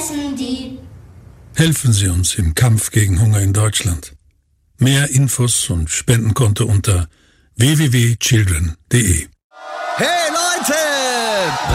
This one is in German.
essen die. Helfen Sie uns im Kampf gegen Hunger in Deutschland. Mehr Infos und Spendenkonto unter www.children.de. Hey Leute!